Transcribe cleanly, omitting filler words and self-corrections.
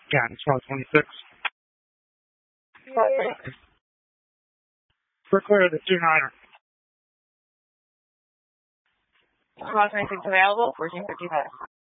Yeah, it's 1226. We're clear of the 2-9er. 1226 available, 1455.